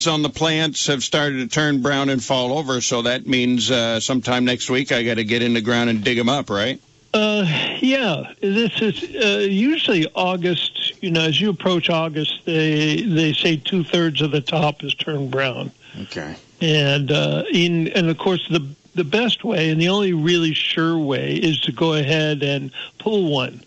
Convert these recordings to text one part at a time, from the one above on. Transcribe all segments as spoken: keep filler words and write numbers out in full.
on the plants have started to turn brown and fall over, so that means uh, sometime next week I got to get in the ground and dig them up, right? Uh, yeah. This is uh, usually August. You know, as you approach August, they they say two thirds of the top is turned brown. Okay. And uh, in and of course the the best way and the only really sure way is to go ahead and pull one.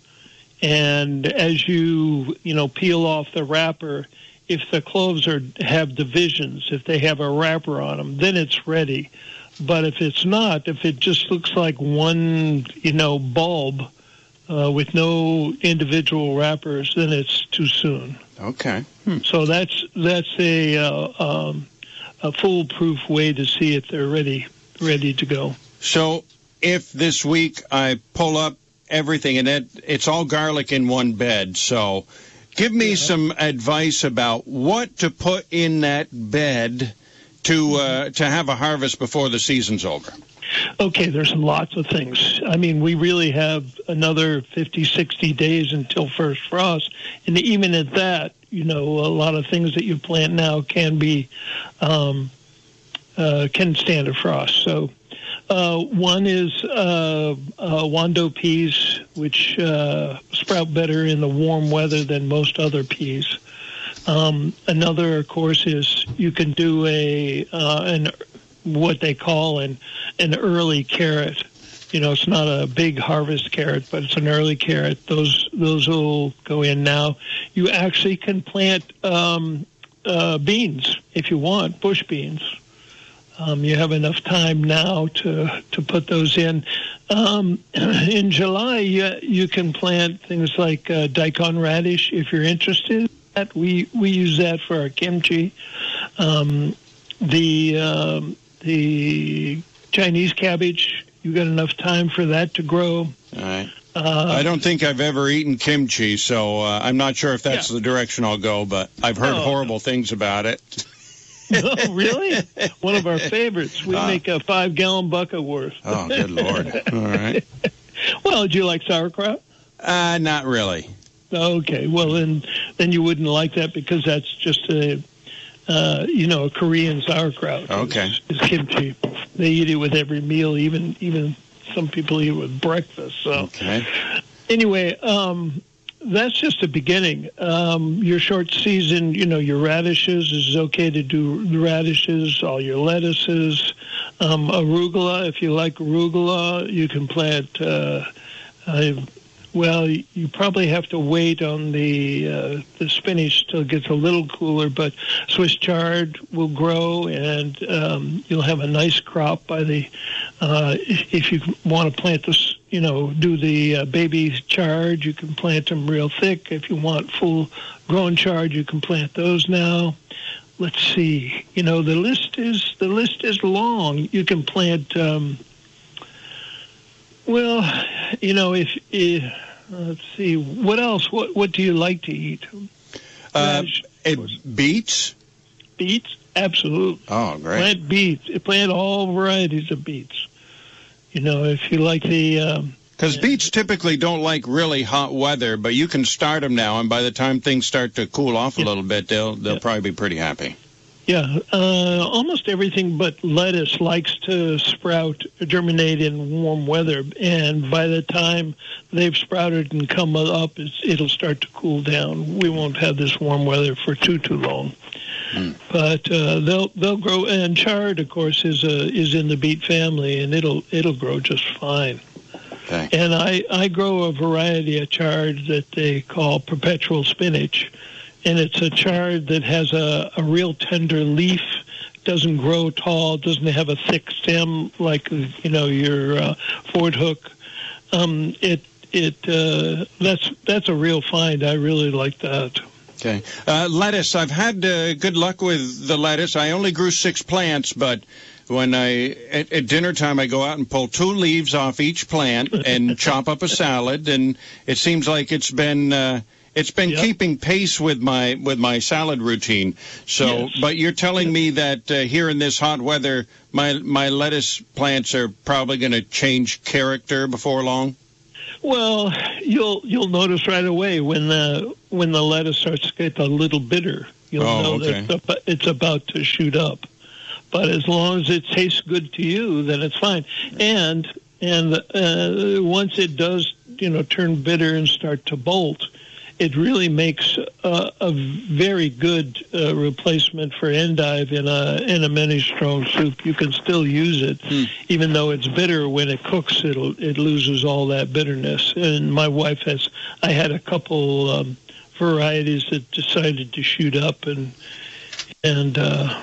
And as you you know peel off the wrapper, if the cloves are have divisions, if they have a wrapper on them, then it's ready. But if it's not, if it just looks like one, you know, bulb uh, with no individual wrappers, then it's too soon. Okay. Hmm. So that's that's a uh, um, a foolproof way to see if they're ready ready to go. So if this week I pull up everything, and it, it's all garlic in one bed, so give me yeah. some advice about what to put in that bed to uh, to have a harvest before the season's over. Okay, there's lots of things. I mean, we really have another fifty, sixty days until first frost. And even at that, you know, a lot of things that you plant now can be, um, uh, can stand a frost. So uh, one is uh, uh, Wando peas, which uh, sprout better in the warm weather than most other peas. Um, another, of course, is you can do a uh, an what they call an an early carrot. You know, it's not a big harvest carrot, but it's an early carrot. Those those will go in now. You actually can plant um, uh, beans if you want, bush beans. Um, you have enough time now to to put those in. Um, in July, you, you can plant things like uh, daikon radish if you're interested. We we use that for our kimchi. Um, the um, the Chinese cabbage, you got enough time for that to grow. All right. Uh, I don't think I've ever eaten kimchi, so uh, I'm not sure if that's yeah. the direction I'll go, but I've heard oh, horrible things about it. No, really? One of our favorites. We uh, make a five-gallon bucket worth. Oh, good Lord. All right. Well, do you like sauerkraut? Uh, not really. Okay, well then, then you wouldn't like that because that's just a, uh, you know, a Korean sauerkraut. Okay, it's, it's kimchi. They eat it with every meal, even even some people eat it with breakfast. So, okay. Anyway, um, that's just the beginning. Um, your short season, you know, your radishes is okay to do the radishes, all your lettuces, um, arugula. If you like arugula, you can plant. Uh, uh, Well, you probably have to wait on the uh, the spinach till it gets a little cooler, but Swiss chard will grow, and um, you'll have a nice crop by the. Uh, if you want to plant this, you know, do the uh, baby chard, you can plant them real thick. If you want full grown chard, you can plant those now. Let's see. You know, the list is the list is long. You can plant. Um, Well, you know, if, if let's see, what else? What what do you like to eat? Uh, it, beets. Beets, absolutely. Oh, great. Plant beets. Plant all varieties of beets. You know, if you like the. Because um, beets typically don't like really hot weather, but you can start them now, and by the time things start to cool off a yeah. little bit, they'll they'll yeah. probably be pretty happy. Yeah, uh, almost everything but lettuce likes to sprout, germinate in warm weather, and by the time they've sprouted and come up, it's, it'll start to cool down. We won't have this warm weather for too too long, mm. but uh, they'll they'll grow. And chard, of course, is a, is in the beet family, and it'll it'll grow just fine. Okay. And I I grow a variety of chard that they call perpetual spinach. And it's a chard that has a, a real tender leaf, doesn't grow tall, doesn't have a thick stem like, you know, your uh, Ford hook. Um, it it uh, that's that's a real find. I really like that. Okay. Uh, lettuce. I've had uh, good luck with the lettuce. I only grew six plants, but when I at, at dinner time, I go out and pull two leaves off each plant and chop up a salad, and it seems like it's been. Uh, It's been yep. keeping pace with my with my salad routine. So, yes. but you're telling yes. me that uh, here in this hot weather, my my lettuce plants are probably going to change character before long. Well, you'll you'll notice right away when the when the lettuce starts to get a little bitter. You'll Oh, know okay. that it's about to shoot up. But as long as it tastes good to you, then it's fine. And and uh, once it does, you know, turn bitter and start to bolt, it really makes a, a very good uh, replacement for endive in a in a minestrone soup. You can still use it, hmm. even though it's bitter. When it cooks, it'll it loses all that bitterness. And my wife has. I had a couple um, varieties that decided to shoot up, and and uh,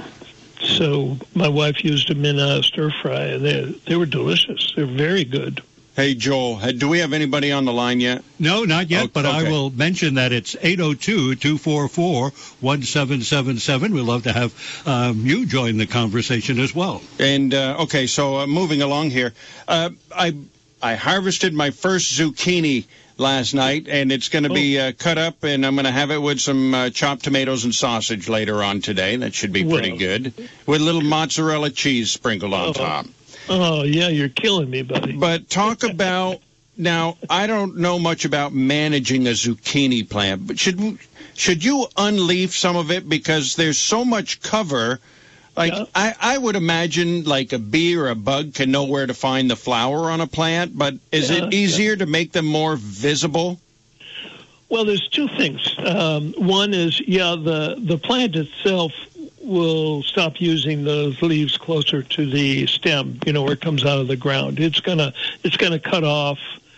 so my wife used them in a stir fry, and they they were delicious. They're very good. Hey, Joel, do we have anybody on the line yet? No, not yet, oh, but okay. I will mention that it's eight oh two, two four four, one seven seven seven. We'd love to have um, you join the conversation as well. And, uh, okay, so uh, moving along here, uh, I I harvested my first zucchini last night, and it's going to oh. be uh, cut up, and I'm going to have it with some uh, chopped tomatoes and sausage later on today. That should be pretty well. good, with a little mozzarella cheese sprinkled on oh. top. Oh, yeah, you're killing me, buddy. But talk about, now, I don't know much about managing a zucchini plant, but should should you unleaf some of it? Because there's so much cover. Like, yeah. I, I would imagine, like, a bee or a bug can know where to find the flower on a plant, but is yeah, it easier yeah. to make them more visible? Well, there's two things. Um, one is, yeah, the, the plant itself will stop using those leaves closer to the stem, you know, where it comes out of the ground. It's gonna it's gonna cut off,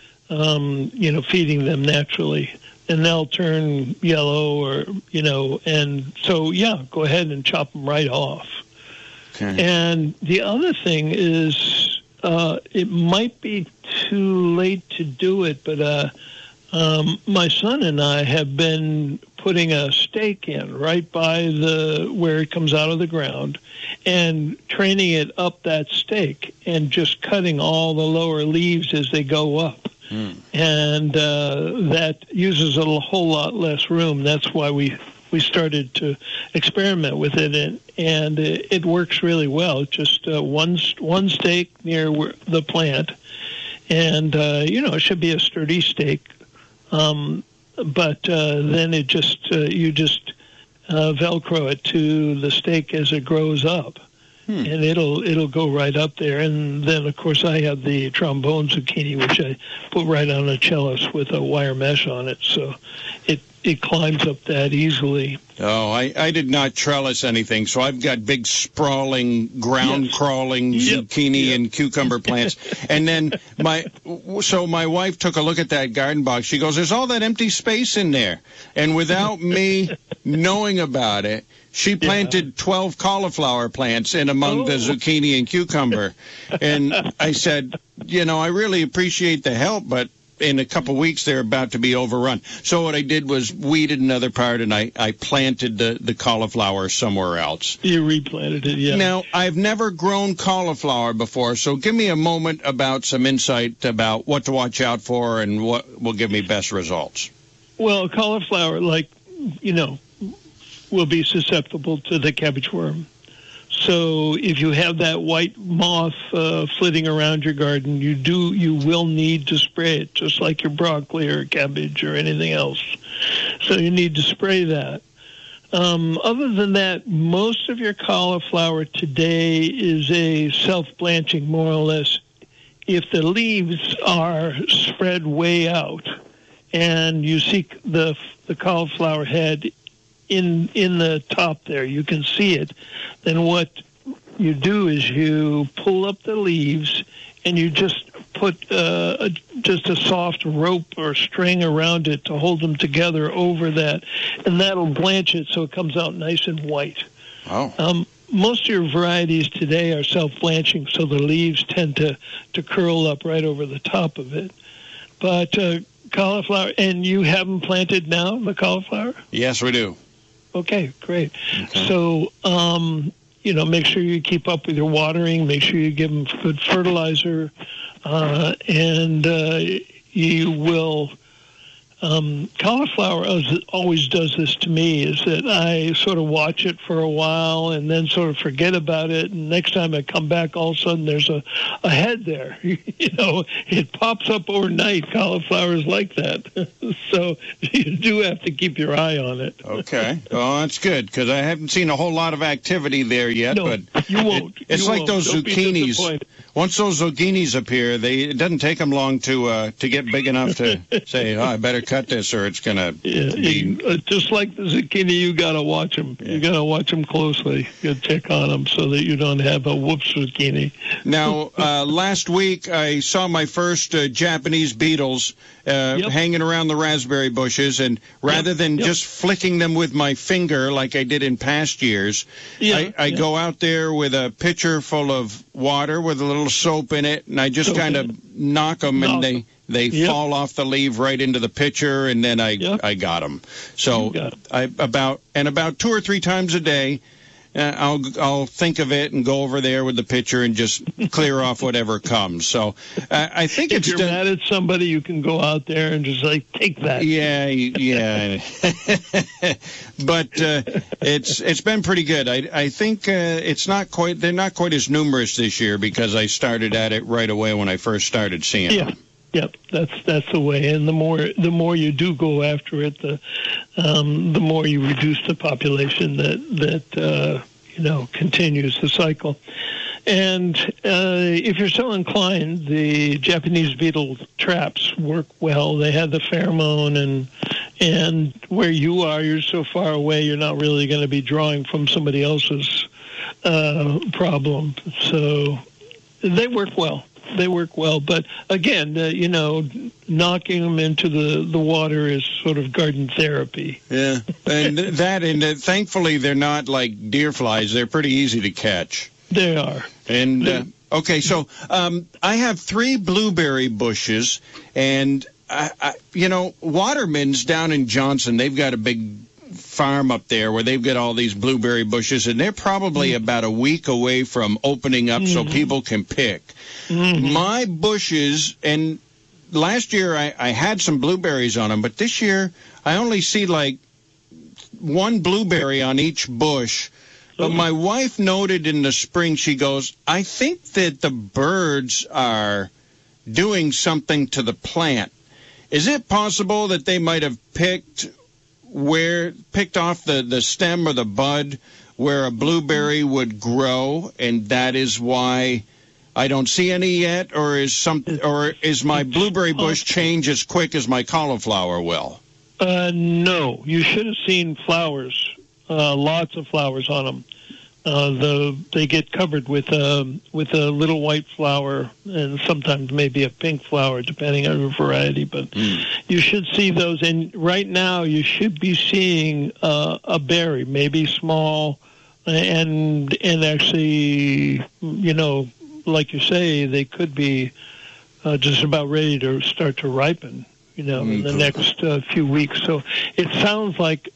um, you know, feeding them naturally, and they'll turn yellow, or you know, and so yeah, go ahead and chop them right off. Okay. And the other thing is, uh, it might be too late to do it, but uh, um, my son and I have been putting a stake in right by the where it comes out of the ground and training it up that stake and just cutting all the lower leaves as they go up. Mm. And uh, that uses a whole lot less room. That's why we, we started to experiment with it, and, and it, it works really well. Just uh, one, one stake near where, the plant, and, uh, you know, it should be a sturdy stake. Um, But uh, then it just uh, you just uh, Velcro it to the stake as it grows up, hmm. and it'll it'll go right up there. And then of course I have the trombone zucchini, which I put right on a trellis with a wire mesh on it, so it it climbs up that easily. Oh, I, I did not trellis anything, so I've got big sprawling, ground-crawling yes. zucchini yep. and cucumber plants. And then my, so my wife took a look at that garden box. She goes, there's all that empty space in there. And without me knowing about it, she planted yeah. twelve cauliflower plants in among oh. the zucchini and cucumber. And I said, you know, I really appreciate the help, but in a couple of weeks, they're about to be overrun. So what I did was weeded another part, and I, I planted the, the cauliflower somewhere else. You replanted it, yeah. Now, I've never grown cauliflower before, so give me a moment about some insight about what to watch out for and what will give me best results. Well, cauliflower, like, you know, will be susceptible to the cabbage worm. So if you have that white moth uh, flitting around your garden, you do you will need to spray it, just like your broccoli or cabbage or anything else. So you need to spray that. Um, other than that, most of your cauliflower today is a self-blanching, more or less. If the leaves are spread way out and you see the the cauliflower head in in the top there, you can see it, then what you do is you pull up the leaves and you just put uh, a, just a soft rope or string around it to hold them together over that, and that'll blanch it so it comes out nice and white. Oh. Um, most of your varieties today are self-blanching, so the leaves tend to, to curl up right over the top of it. But uh, cauliflower, and you have them planted now, the cauliflower? Yes, we do. Okay, great. Okay. So, um, you know, make sure you keep up with your watering. Make sure you give them good fertilizer, uh, and uh, you will um, cauliflower always does this to me, is that I sort of watch it for a while and then sort of forget about it. And next time I come back, all of a sudden there's a, a head there. You know, it pops up overnight. Cauliflower is like that. So you do have to keep your eye on it. Okay. Well, that's good, because I haven't seen a whole lot of activity there yet. No, but you won't. It, it's you like won't. those Don't be zucchinis. disappointed. Once those zucchinis appear, they it doesn't take them long to uh, to get big enough to say, oh, I better cut this or it's going to yeah, be... You, uh, just like the zucchini, you got to watch them. Yeah. You got to watch them closely. You check on them so that you don't have a whoops zucchini. Now, uh, last week I saw my first uh, Japanese beetles uh, yep. hanging around the raspberry bushes, and rather yep. than yep. just flicking them with my finger like I did in past years, yeah. I, I yeah. go out there with a pitcher full of water with a little soap in it, and I just kind of knock them, knock and they, they yep. fall off the leaf right into the pitcher, and then I yep. I got them. So got 'em. I about and about two or three times a day, Uh, I'll I'll think of it and go over there with the pitcher and just clear off whatever comes. So uh, I think if it's you're done, mad at somebody, you can go out there and just like take that. Yeah, yeah. But uh, it's it's been pretty good. I I think uh, it's not quite they're not quite as numerous this year because I started at it right away when I first started seeing yeah. them. Yep, that's that's the way. And the more the more you do go after it, the um, the more you reduce the population that that uh, you know continues the cycle. And uh, if you're so inclined, the Japanese beetle traps work well. They have the pheromone, and and where you are, you're so far away, you're not really going to be drawing from somebody else's uh, problem. So they work well. They work well, but again, uh, you know, knocking them into the, the water is sort of garden therapy. Yeah, and that, and uh, thankfully they're not like deer flies. They're pretty easy to catch. They are. And uh, okay, so um, I have three blueberry bushes, and I, I, you know, Waterman's down in Johnson. They've got a big farm up there where they've got all these blueberry bushes, and they're probably mm-hmm. about a week away from opening up mm-hmm. so people can pick. Mm-hmm. My bushes, and last year I, I had some blueberries on them, but this year I only see like one blueberry on each bush. But my wife noted in the spring, she goes, I think that the birds are doing something to the plant. Is it possible that they might have picked where picked off the, the stem or the bud where a blueberry would grow, and that is why I don't see any yet? Or is some or is my blueberry bush change as quick as my cauliflower will? Uh, no, you should have seen flowers. Uh, lots of flowers on them. Uh, the they get covered with a with a little white flower and sometimes maybe a pink flower, depending on the variety. But mm. you should see those. And right now, you should be seeing uh, a berry, maybe small, and and actually, you know, like you say, they could be uh, just about ready to start to ripen. You know, in the next uh, few weeks. So it sounds like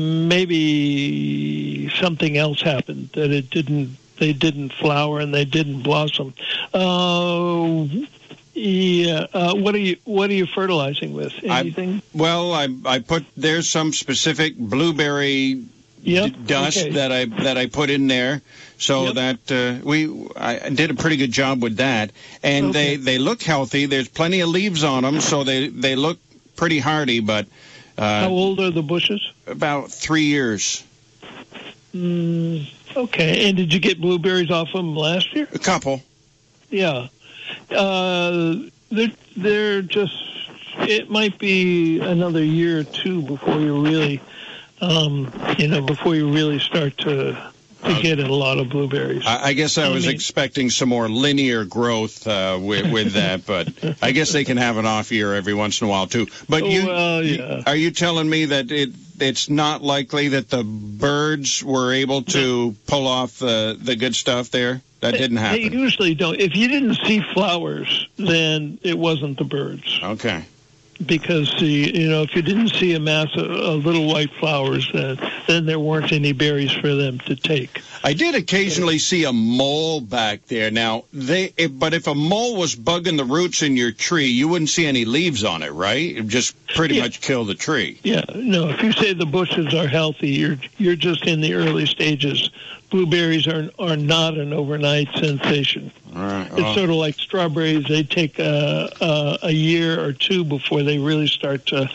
maybe something else happened, that it didn't, they didn't flower and they didn't blossom. Uh, yeah. Uh, what are you What are you fertilizing with? Anything? I, well, I I put there's some specific blueberry yep. d- dust okay. that I that I put in there. So yep. that uh, we, I did a pretty good job with that, and okay. they, they look healthy. There's plenty of leaves on them, so they, they look pretty hardy. But uh, how old are the bushes? About three years. Mm, okay, and did you get blueberries off them last year? A couple. Yeah, uh, they're they're just. It might be another year or two before you really, um, you know, before you really start to. to get a lot of blueberries. I, I guess I was I mean, expecting some more linear growth uh, with, with that, but I guess they can have an off year every once in a while too. But you, well, yeah. are you telling me that it it's not likely that the birds were able to no. pull off the, the good stuff there? That didn't happen. They usually don't. If you didn't see flowers, then it wasn't the birds. Okay. Because the you know if you didn't see a mass of, of little white flowers, then then there weren't any berries for them to take. I did occasionally see a mole back there. Now, they, if, but if a mole was bugging the roots in your tree, you wouldn't see any leaves on it, right? It would just pretty Yeah. much kill the tree. Yeah, no, if you say the bushes are healthy, you're you're just in the early stages. Blueberries are are not an overnight sensation. All right. It's Oh. sort of like strawberries. They take a, a, a year or two before they really start to,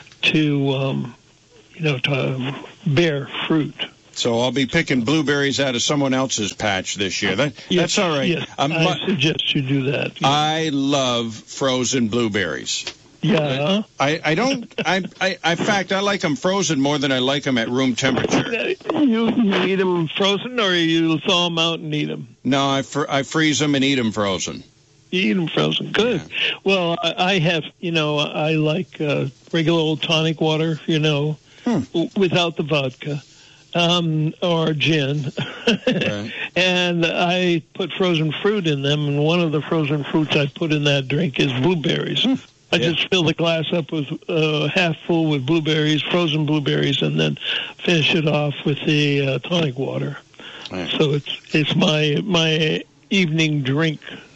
to um, you know, to bear fruit. So I'll be picking blueberries out of someone else's patch this year. That, Yes, that's all right. Yes, Um, I but suggest you do that. Yeah, I love frozen blueberries. yeah. I, I don't. I, I. In fact, I like them frozen more than I like them at room temperature. You, you eat them frozen, or you thaw them out and eat them? No, I, fr- I freeze them and eat them frozen. You eat them frozen. Good. Well, I, I have, you know, I like uh, regular old tonic water, you know, Hmm. w- without the vodka um, or gin. Right. And I put frozen fruit in them, and one of the frozen fruits I put in that drink is blueberries. I Yeah. just fill the glass up with uh, half full with blueberries, frozen blueberries, and then finish it off with the uh, tonic water. Right. So it's it's my my evening drink,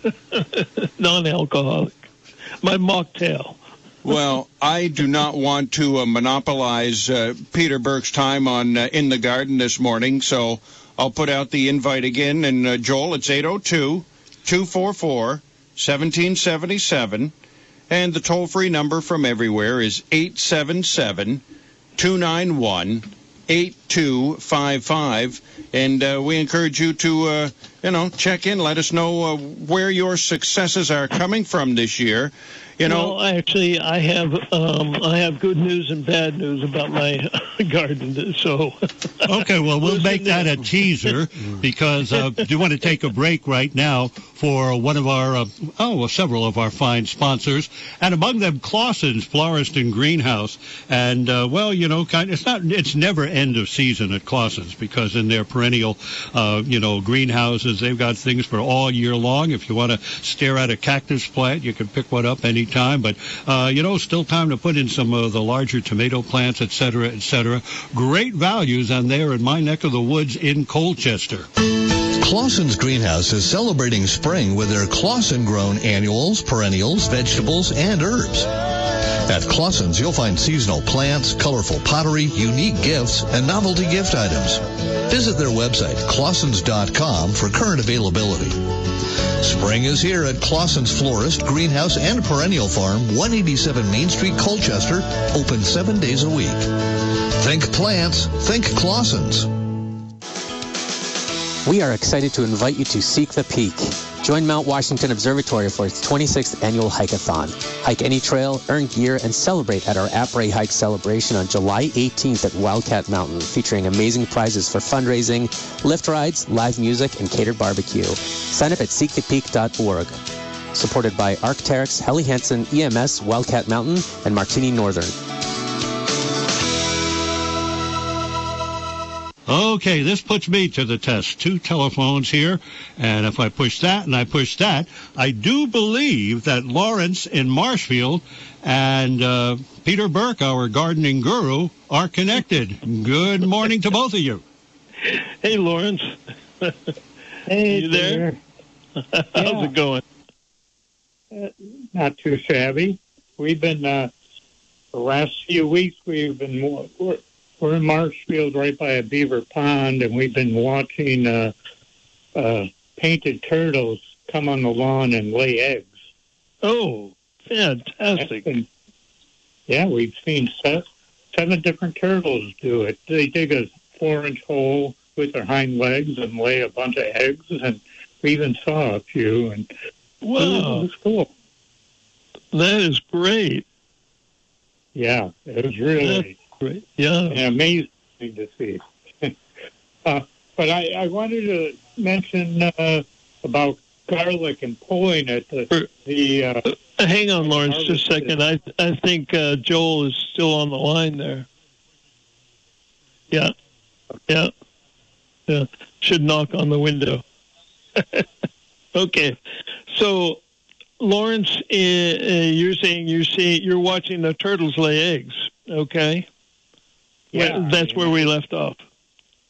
non-alcoholic, my mocktail. Well, I do not want to uh, monopolize uh, Peter Burke's time on uh, In the Garden this morning, so I'll put out the invite again. And, uh, Joel, it's eight oh two, two four four, one seven seven seven. And the toll-free number from everywhere is eight seven seven, two nine one, eight two five five. And uh, we encourage you to, uh, you know, check in. Let us know uh, where your successes are coming from this year. You know, Well, actually, I have um, I have good news and bad news about my garden. So, Okay, well, we'll Listen make that a in. teaser because uh, do want to take a break right now for one of our, uh, oh, well, several of our fine sponsors, and among them Clausen's Florist and Greenhouse. And, uh, well, you know, kind it's not, it's never end of season at Clausen's because in their perennial, uh, you know, greenhouses, they've got things for all year long. If you want to stare at a cactus plant, you can pick one up any time, but uh, you know, still time to put in some of the larger tomato plants, et cetera, et cetera. Great values on there in my neck of the woods in Colchester. Clausen's Greenhouse is celebrating spring with their Clausen-grown annuals, perennials, vegetables, and herbs. At Clausen's, you'll find seasonal plants, colorful pottery, unique gifts, and novelty gift items. Visit their website, clausens dot com, for current availability. Spring is here at Clausen's Florist, Greenhouse, and Perennial Farm, one eighty-seven Main Street, Colchester, open seven days a week. Think plants, think Clausen's. We are excited to invite you to Seek the Peak. Join Mount Washington Observatory for its twenty-sixth annual hike-a-thon. Hike any trail, earn gear, and celebrate at our Après Hike celebration on July eighteenth at Wildcat Mountain, featuring amazing prizes for fundraising, lift rides, live music, and catered barbecue. Sign up at seek the peak dot org. Supported by Arc'teryx, Helly Hansen, E M S, Wildcat Mountain, and Martini Northern. Okay, this puts me to the test. Two telephones here, and if I push that and I push that, I do believe that Lawrence in Marshfield and uh, Peter Burke, our gardening guru, are connected. Good morning to both of you. hey, Lawrence, Hey, you there? How's Yeah. it going? Uh, not too shabby. We've been, uh, the last few weeks, we've been, wa- we're, we're in Marshfield right by a beaver pond, and we've been watching uh, uh, painted turtles come on the lawn and lay eggs. Oh, That's fantastic. been- yeah, we've seen se- seven different turtles do it. They dig a four-inch hole with their hind legs and lay a bunch of eggs, and we even saw a few, and it Wow, was cool. that is great. Yeah, it was really Great. Yeah. amazing to see. uh, but I, I wanted to mention uh, about garlic and pulling it. The, the uh, Uh, Hang on, Lawrence, just a second. I I think uh, Joel is still on the line there. Yeah, yeah, yeah. Should knock on the window. Okay, so Lawrence, uh, uh, you're saying you're seeing you're watching the turtles lay eggs. Okay, yeah, Well, that's where we left off.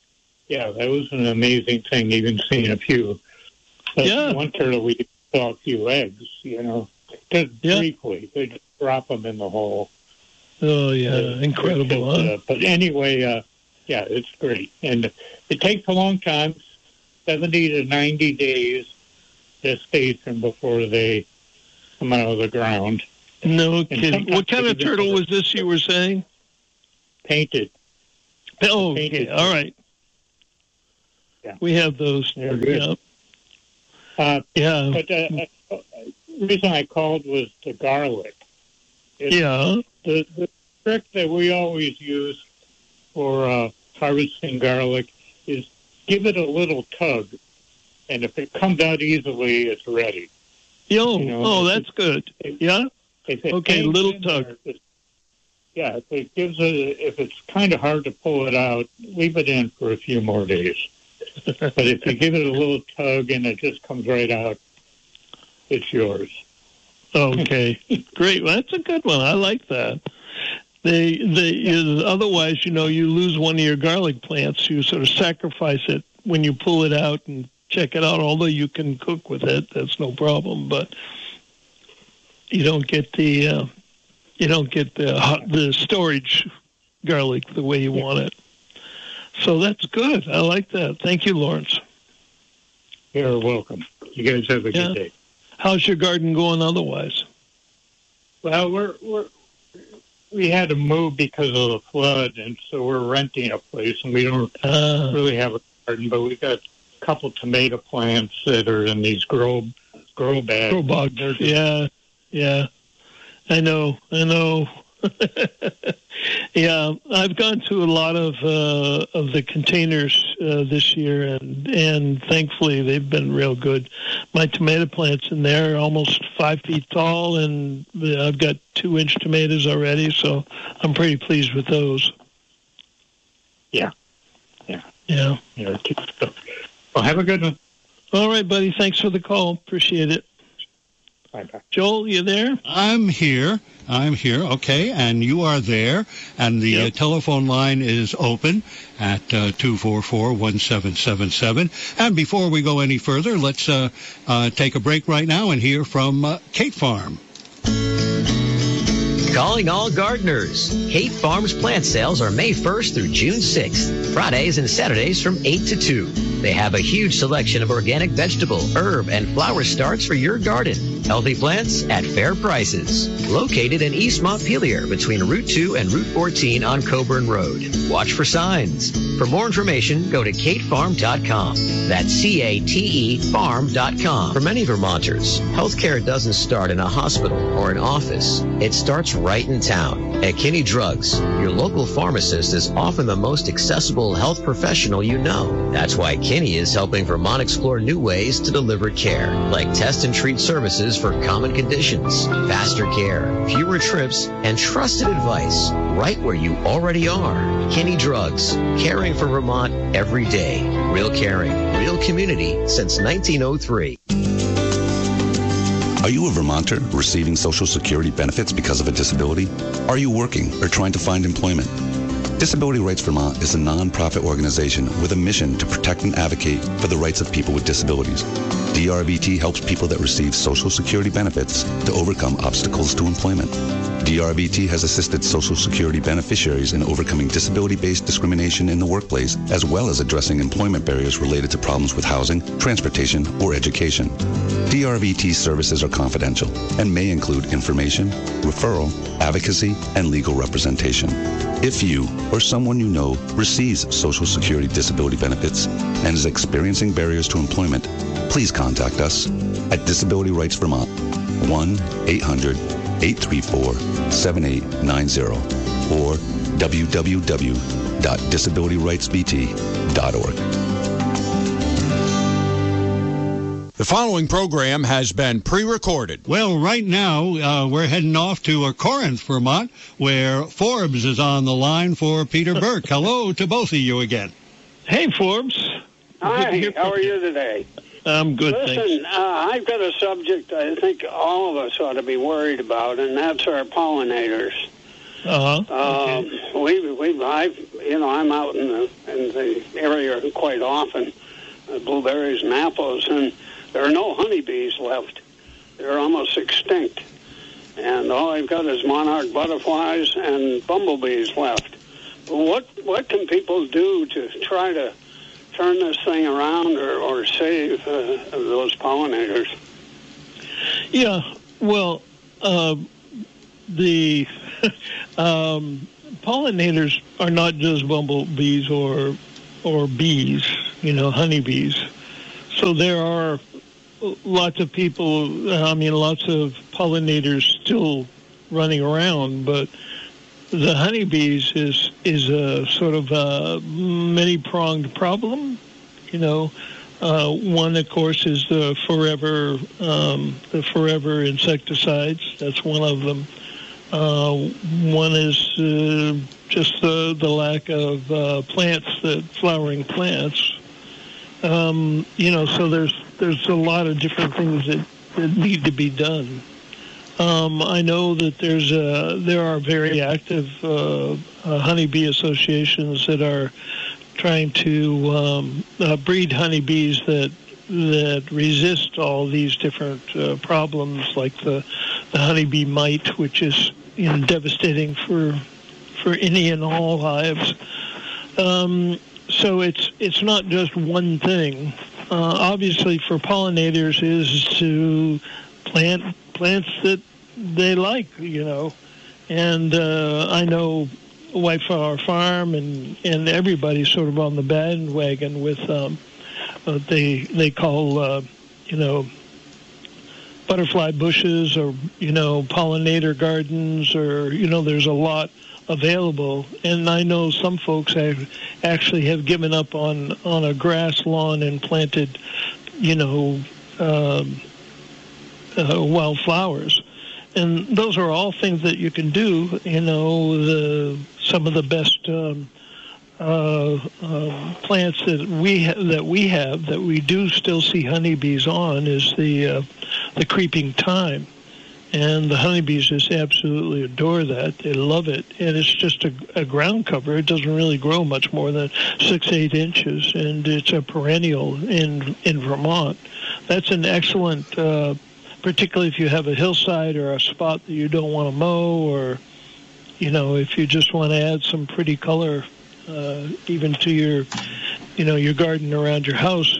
yeah, that was an amazing thing, even seeing a few. But Yeah. one turtle, we saw a few eggs, you know, just Yeah. briefly. They just drop them in the hole. Oh, yeah. Uh, Incredible, uh, huh? But anyway, uh, yeah, it's great. And it takes a long time, seventy to ninety days gestation before they come out of the ground. No And kidding. sometimes What kind they of even turtle have was this you were saying? Painted. Oh, Painted okay. All right. Yeah. We have those. They're good. Yeah. Uh, Yeah. but uh, uh, the reason I called was the garlic. It's Yeah. The, the trick that we always use for uh, harvesting garlic is give it a little tug, and if it comes out easily, it's ready. Yo, You know, oh, if that's it- good. if- Yeah? If it Okay, hangs little in tug. there, if it- yeah, if it gives it, if it's kind of hard to pull it out, leave it in for a few more days. But if you give it a little tug and it just comes right out, it's yours. Okay. Great. Well, that's a good one. I like that. They, they, uh, otherwise, you know, you lose one of your garlic plants. You sort of sacrifice it when you pull it out and check it out. Although you can cook with it, that's no problem. But you don't get the uh, you don't get the hot- the storage garlic the way you want it. So that's good. I like that. Thank you, Lawrence. You're welcome. You guys have a Yeah. good day. How's your garden going otherwise? Well, we're we're we had to move because of the flood, and so we're renting a place, and we don't Uh, really have a garden, but we've got a couple tomato plants that are in these grow grow bags. grow bugs. They're just- Yeah, yeah. I know. I know. Yeah, I've gone to a lot of uh, of the containers uh, this year, and and thankfully they've been real good. My tomato plants in there are almost five feet tall, and I've got two inch tomatoes already, so I'm pretty pleased with those. Yeah. Yeah. Yeah. Yeah. Well, have a good one. All right, buddy. Thanks for the call. Appreciate it. Bye-bye. Joel, you there? I'm here. I'm here. Okay, and you are there, and the Yep. uh, telephone line is open at uh, two four four, one seven seven seven. And before we go any further, let's uh, uh, take a break right now and hear from uh, Kate Farm. Calling all gardeners. Kate Farm's plant sales are May first through June sixth, Fridays and Saturdays from eight to two. They have a huge selection of organic vegetable, herb, and flower starts for your garden. Healthy plants at fair prices. Located in East Montpelier between Route two and Route fourteen on Coburn Road. Watch for signs. For more information, go to kate farm dot com. That's C A T E farm dot com. For many Vermonters, healthcare doesn't start in a hospital or an office. It starts right in town. At Kinney Drugs, your local pharmacist is often the most accessible health professional you know. That's why Kinney is helping Vermont explore new ways to deliver care, like test and treat services for common conditions, faster care, fewer trips, and trusted advice right where you already are. Kinney Drugs, caring for Vermont every day. Real caring, real community since nineteen oh three. Are you a Vermonter receiving Social Security benefits because of a disability? Are you working or trying to find employment? Disability Rights Vermont is a nonprofit organization with a mission to protect and advocate for the rights of people with disabilities. D R V T helps people that receive Social Security benefits to overcome obstacles to employment. D R V T has assisted Social Security beneficiaries in overcoming disability-based discrimination in the workplace, as well as addressing employment barriers related to problems with housing, transportation, or education. D R V T services are confidential and may include information, referral, advocacy, and legal representation. If you or someone you know receives Social Security disability benefits and is experiencing barriers to employment, please contact us at Disability Rights Vermont, one eight hundred, eight three four, seven eight nine zero, or w w w dot disability rights v t dot org. The following program has been pre-recorded. Well, right now, uh, we're heading off to uh, Corinth, Vermont, where Forbes is on the line for Peter Burke. Hello to both of you again. Hey, Forbes. Hi, how are you today? I'm good, Listen, thanks. uh, I've got a subject I think all of us ought to be worried about, and that's our pollinators. Uh-huh. Um, Okay. we, we, I, you know, I'm out in the in the area quite often, uh, blueberries and apples, and there are no honeybees left. They're almost extinct. And all I've got is monarch butterflies and bumblebees left. What what can people do to try to turn this thing around or, or save uh, those pollinators? Yeah, well, uh, the um, pollinators are not just bumblebees or or bees, you know, honeybees. So there are lots of people, I mean, lots of pollinators still running around, but the honeybees is is a sort of a many-pronged problem. You know, uh, one, of course, is the forever um, the forever insecticides. That's one of them. Uh, one is uh, just the the lack of uh, plants, that flowering plants. Um, you know, so there's there's a lot of different things that, that need to be done. Um, I know that there's a, there are very active uh, uh, honeybee associations that are trying to um, uh, breed honeybees that that resist all these different uh, problems, like the the honeybee mite, which is, you know, devastating for for any and all hives. Um, so it's it's not just one thing. Uh, obviously, for pollinators, is to plant plants that they like, you know. And uh, I know White Flower Farm and, and everybody's sort of on the bandwagon with um, what they they call, uh, you know, butterfly bushes, or, you know, pollinator gardens, or, you know, there's a lot available. And I know some folks have actually have given up on, on a grass lawn and planted, you know, um, uh, wildflowers. And those are all things that you can do. You know, the some of the best um, uh, uh, plants that we ha- that we have that we do still see honeybees on is the uh, the creeping thyme, and the honeybees just absolutely adore that. They love it, and it's just a, a ground cover. It doesn't really grow much more than six eight inches, and it's a perennial in in Vermont. That's an excellent. Uh, particularly if you have a hillside or a spot that you don't want to mow, or, you know, if you just want to add some pretty color uh, even to your, you know, your garden around your house.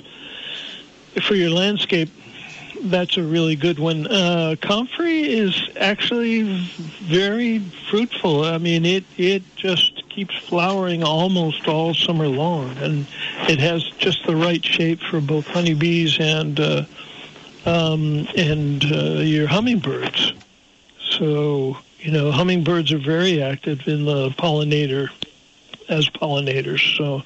For your landscape, that's a really good one. Uh, comfrey is actually very fruitful. I mean, it, it just keeps flowering almost all summer long, and it has just the right shape for both honeybees and uh, Um, and uh, your hummingbirds. So, you know, hummingbirds are very active in the pollinator, as pollinators. So,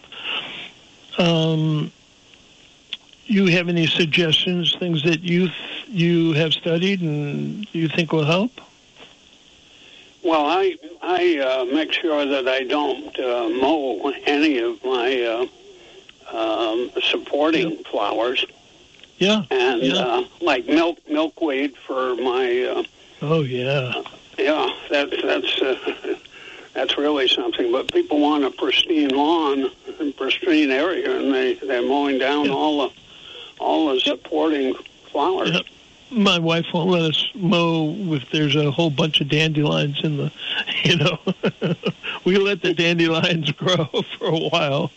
um, you have any suggestions, things that you you have studied and you think will help? Well, I I uh, make sure that I don't uh, mow any of my uh, um, supporting yep. flowers. Yeah, and yeah. Uh, like milk milkweed for my. Uh, oh yeah. Uh, yeah, that's that's uh, that's really something. But people want a pristine lawn, a pristine area, and they they're mowing down yeah. all the all the yep. supporting flowers. Yep. My wife won't let us mow if there's a whole bunch of dandelions in the, you know. We let the dandelions grow for a while.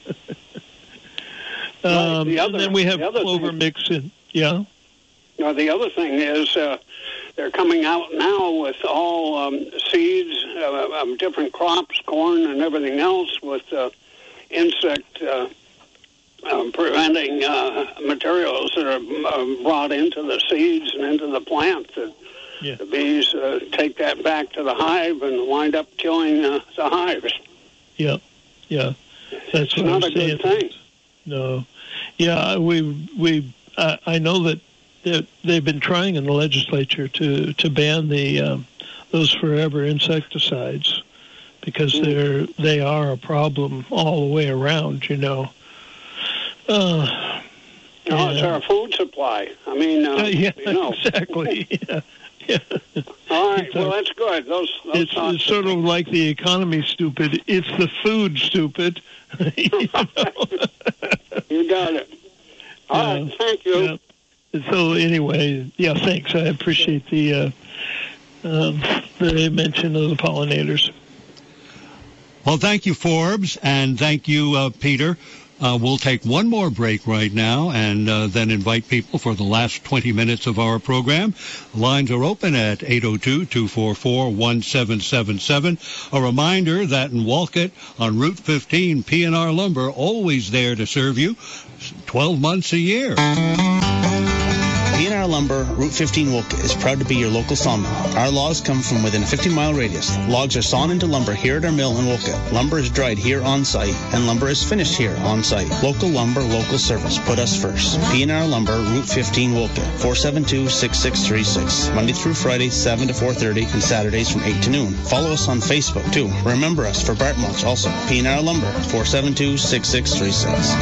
Um, right. the other, and then we have the clover thing, mix in. Yeah. No, the other thing is uh, they're coming out now with all um, seeds uh, of different crops, corn and everything else, with uh, insect uh, uh, preventing uh, materials that are uh, brought into the seeds and into the plant. That yeah. the bees uh, take that back to the hive and wind up killing uh, the hives. Yeah, yeah. That's it's what not I'm a saying. good thing. No, yeah, we we uh, I know that, that they've been trying in the legislature to, to ban the um, those forever insecticides, because mm. they're they are a problem all the way around. You know, uh, No, it's our food supply. I mean, uh, Uh, yeah, you know. exactly. Yeah. Yeah. All right, It's well, a- that's good. Those, those It's, sound it's sort of like the economy, stupid. It's the food, stupid. You know? You got it. All Yeah. right, thank you. Yeah. So anyway, yeah, thanks. I appreciate the uh, um, the mention of the pollinators. Well, thank you, Forbes, and thank you, uh, Peter. Uh, we'll take one more break right now and uh, then invite people for the last twenty minutes of our program. Lines are open at eight oh two, two four four, one seven seven seven. A reminder that in Wolcott on Route fifteen, P and R Lumber, always there to serve you twelve months a year. P and R Lumber, Route fifteen Wolcott, is proud to be your local sawmill. Our logs come from within a fifty-mile radius. Logs are sawn into lumber here at our mill in Wolcott. Lumber is dried here on site, and lumber is finished here on site. Local lumber, local service. Put us first. P and R Lumber, Route fifteen Wolcott, four seven two, six six three six. Monday through Friday, seven to four thirty, and Saturdays from eight to noon. Follow us on Facebook, too. Remember us for Bart Mulch, also. P and R Lumber, four seven two, six six three six.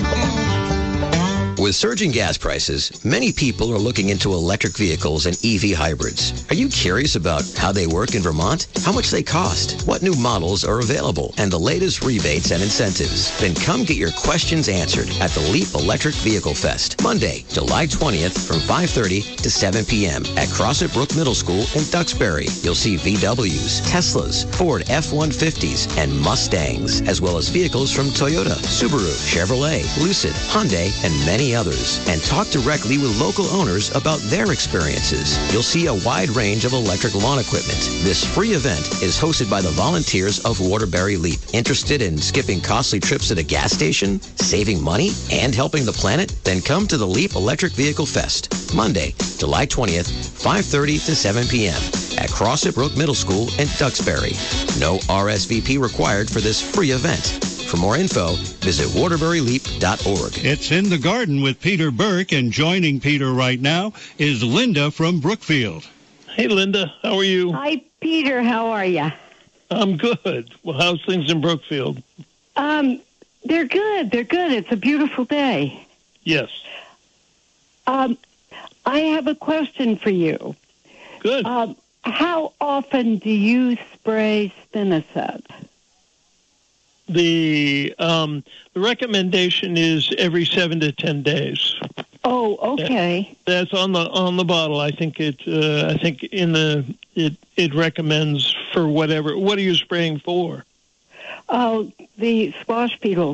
With surging gas prices, many people are looking into electric vehicles and E V hybrids. Are you curious about how they work in Vermont? How much they cost? What new models are available? And the latest rebates and incentives? Then come get your questions answered at the Leap Electric Vehicle Fest, Monday, July twentieth from five thirty to seven p.m. at Crossett Brook Middle School in Duxbury. You'll see V Ws, Teslas, Ford F one fifties, and Mustangs, as well as vehicles from Toyota, Subaru, Chevrolet, Lucid, Hyundai, and many others, and talk directly with local owners about their experiences. You'll see a wide range of electric lawn equipment. This free event is hosted by the volunteers of Waterbury Leap. Interested in skipping costly trips at a gas station, saving money, and helping the planet? Then come to the Leap Electric Vehicle Fest, Monday, July twentieth, five thirty to seven p.m. at Crossett Brook Middle School in Duxbury. No R S V P required for this free event. For more info, visit waterbury leap dot org. It's In the Garden with Peter Burke, and joining Peter right now is Linda from Brookfield. Hey, Linda, how are you? Hi, Peter. How are you? I'm good. Well, how's things in Brookfield? Um, they're good. They're good. It's a beautiful day. Yes. Um, I have a question for you. Good. Um, how often do you spray spinosad? The um, the recommendation is every seven to ten days. Oh, okay. That, that's on the on the bottle. I think it. Uh, I think in the it it recommends for whatever. What are you spraying for? Oh, the squash beetles.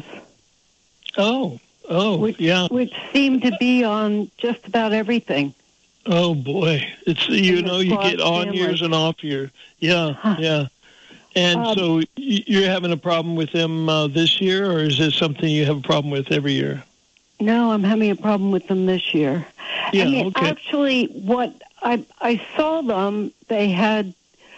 Oh, oh, which, yeah. Which seem to be on just about everything. Oh boy, it's you In the know you squash get on family. years and off years. Yeah, Huh. yeah. And Um, so y- you're having a problem with them uh, this year, or is it something you have a problem with every year? No, I'm having a problem with them this year. Yeah, I mean, okay. actually, what I I saw them, they had.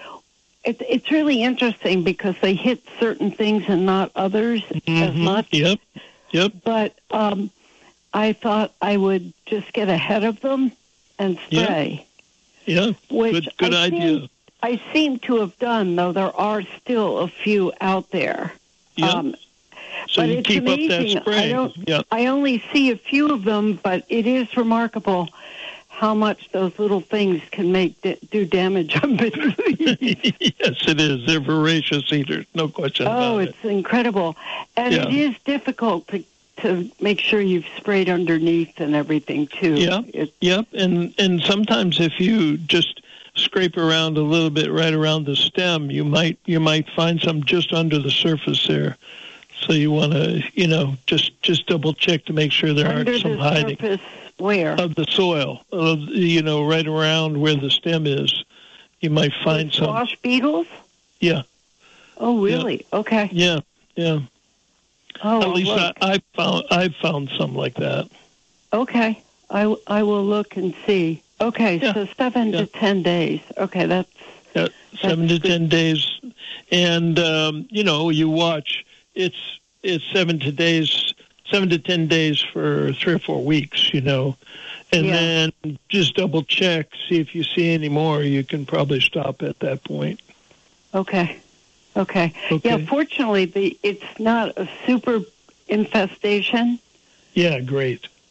It, it's really interesting because they hit certain things and not others as Mhm. much. Yep, yep. But um, I thought I would just get ahead of them and Yeah. spray. Yeah, Which good, good I idea. Seem, I seem to have done, though there are still a few out there. Yeah. Um, So but you it's keep amazing. up that I spraying. don't. Yeah. I only see a few of them, but it is remarkable how much those little things can make da- do damage on business. Yes, it is. They're voracious eaters, no question Oh, about it's incredible, and Yeah. it is difficult to to make sure you've sprayed underneath and everything too. Yeah. It, it. Yep, and and sometimes if you just scrape around a little bit right around the stem, you might you might find some just under the surface there. So you want to, you know, just just double check to make sure there under aren't some the hiding surface, where? of the soil, of you know, right around where the stem is. You might find some. Squash beetles? Yeah, Oh, really? Okay. yeah, yeah. Oh, At least I, look. I found I've found some like that. Okay. I, I will look and see. Okay, Yeah. so seven Yeah. to ten days. Okay, that's Yeah, seven to good. ten days, and um, you know, you watch. It's it's seven to days, seven to ten days for three or four weeks. You know, and Yeah. then just double check, see if you see any more. You can probably stop at that point. okay. Okay. Okay. Yeah, fortunately, the it's not a super infestation. Yeah, great.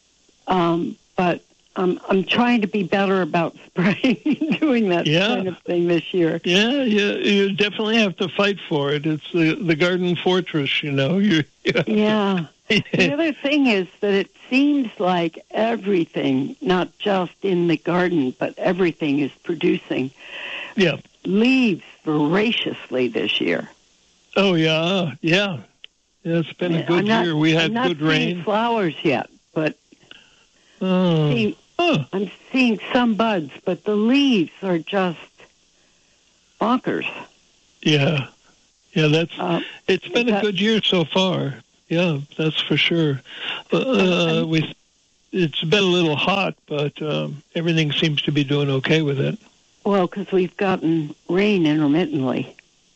Um, but I'm I'm trying to be better about spraying, doing that Yeah. kind of thing this year. Yeah, you, you definitely have to fight for it. It's the, the garden fortress, you know. You, you have to- Yeah. The other thing is that it seems like everything, not just in the garden, but everything is producing yeah. leaves voraciously this year. Oh, yeah, yeah. Yeah, it's been a good I'm not, year. We had I'm not good seeing rain. flowers yet, but Oh. see, Huh. I'm seeing some buds, but the leaves are just bonkers. Yeah. Yeah, that's. Uh, It's been a that- good year so far. Yeah, that's for sure. Uh, we, it's been a little hot, but um, everything seems to be doing okay with it. Well, because we've gotten rain intermittently,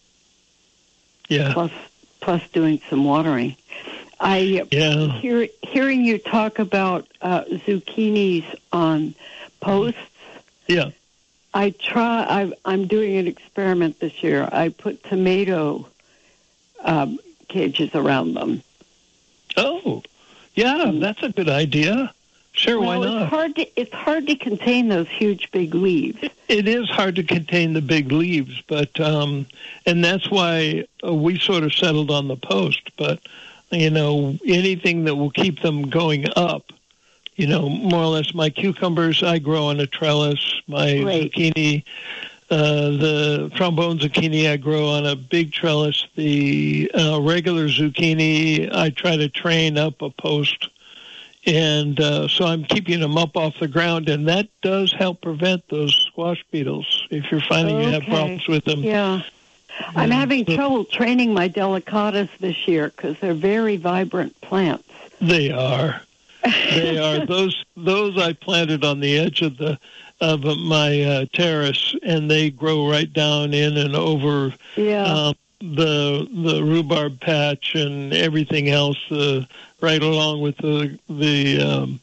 Yeah. plus plus doing some watering. I Yeah. hear hearing you talk about uh, zucchinis on posts. Yeah. I try. I, I'm doing an experiment this year. I put tomato um, cages around them. Oh, yeah, that's a good idea. Sure, well, why not? It's hard to it's hard to contain those huge big leaves. It is hard to contain the big leaves, but um, and that's why uh, we sort of settled on the post. But you know, anything that will keep them going up, you know, more or less. My cucumbers I grow on a trellis. My Right. zucchini, uh, the trombone zucchini I grow on a big trellis. The uh, regular zucchini I try to train up a post. And uh, so I'm keeping them up off the ground, and that does help prevent those squash beetles if you're finding you have Okay. problems with them. Yeah. I'm Yeah. having trouble training my delicatas this year because they're very vibrant plants. They are. They are. Those those I planted on the edge of the of my uh, terrace, and they grow right down in and over Yeah. um, the the rhubarb patch and everything else, uh, right along with the the um,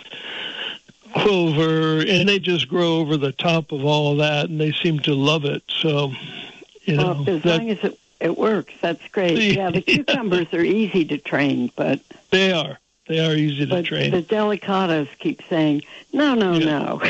clover, and they just grow over the top of all of that, and they seem to love it. So, you know, well, as that, long as it, it works, that's great. Yeah, the cucumbers are easy to train, but they are. They are easy to but train. the delicatas keep saying, no, no, no.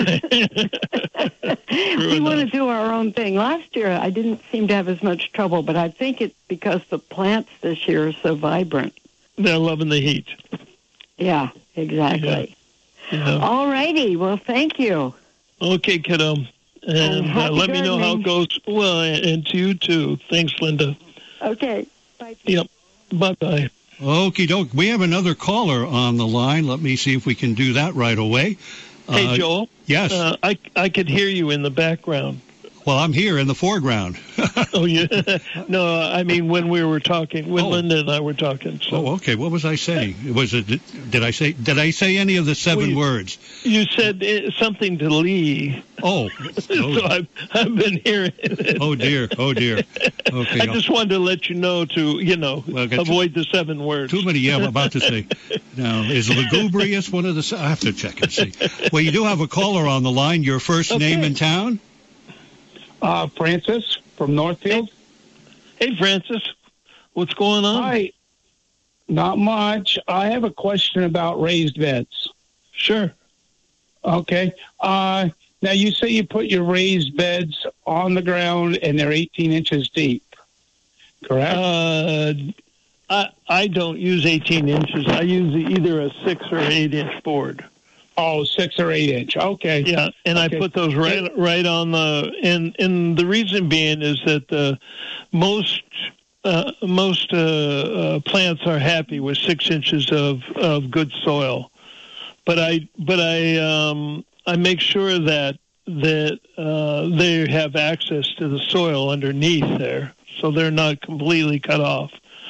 We want to do our own thing. Last year, I didn't seem to have as much trouble, but I think it's because the plants this year are so vibrant. They're loving the heat. Yeah, exactly. Yeah. All righty. Well, thank you. Okay, kiddo. And uh, happy let me know how it gardening. goes. Well, and to you too. Thanks, Linda. Okay. Bye. Yep. Bye-bye. Okie doke. We have another caller on the line. Let me see if we can do that right away. Hey, Uh, Joel. Yes. Uh, I, I could hear you in the background. Well, I'm here in the foreground. Oh, yeah. No, I mean when we were talking, when Oh. Linda and I were talking. So Oh, okay. What was I saying? Was it? Did I say? Did I say any of the seven We- words? you said uh, something to Lee. Oh. So Oh, I've, I've been hearing it. oh dear. Oh dear. Okay. I just wanted to let you know to, you know, Well, I got avoid the seven words. Too many. Yeah, I'm about to say. Now, is lugubrious one of the? se- I have to check and see. Well, you do have a caller on the line. Your first Okay. name in town? Uh, Francis from Northfield. Hey, Francis. What's going on? Hi. Not much. I have a question about raised beds. Sure. Okay. Uh, now, you say you put your raised beds on the ground and they're eighteen inches deep, correct? Uh, I I don't use eighteen inches. I use either a six or eight inch board. Oh, six or eight inch. Okay. Yeah, and Okay. I put those right right on the and and the reason being is that the most uh, most uh, uh, plants are happy with six inches of, of good soil, but I but I um, I make sure that that uh, they have access to the soil underneath there, so they're not completely cut off.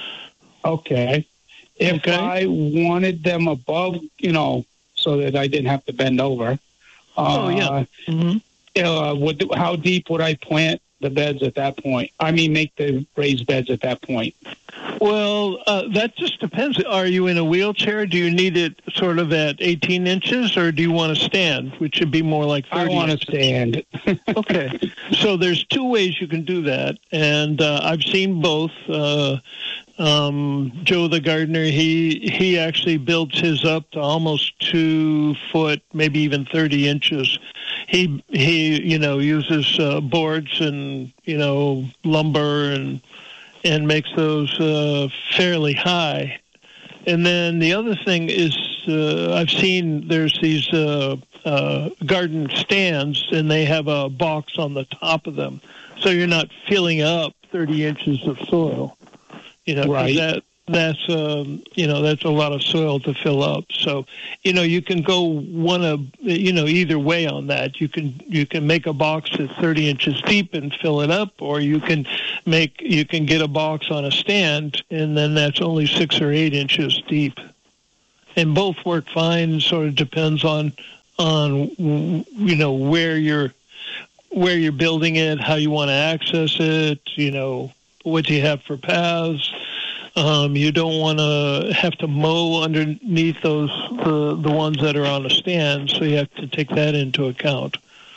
Okay. If Okay. I wanted them above, you know, so that I didn't have to bend over. Uh, Oh, yeah. Mm-hmm. Uh, would how deep would I plant the beds at that point. I mean, make the raised beds at that point. Well, uh, that just depends. Are you in a wheelchair? Do you need it sort of at eighteen inches, or do you want to stand, which should be more like thirty I want to inches? stand. Okay. So there's two ways you can do that, and uh, I've seen both. Uh, um, Joe the gardener, he he actually builds his up to almost two foot, maybe even thirty inches. He he, you know, uses uh, boards and you know lumber and and makes those uh, fairly high. And then the other thing is, uh, I've seen there's these uh, uh, garden stands, and they have a box on the top of them, so you're not filling up thirty inches of soil. You know, 'cause Right. that that's um, you know that's a lot of soil to fill up. So, you know, you can go one of you know either way on that. You can you can make a box that's thirty inches deep and fill it up, or you can make you can get a box on a stand, and then that's only six or eight inches deep. And both work fine. Sort of depends on on you know where you're where you're building it, how you want to access it. You know what you have for paths. Um, you don't want to have to mow underneath those the the ones that are on a stand, so you have to take that into account.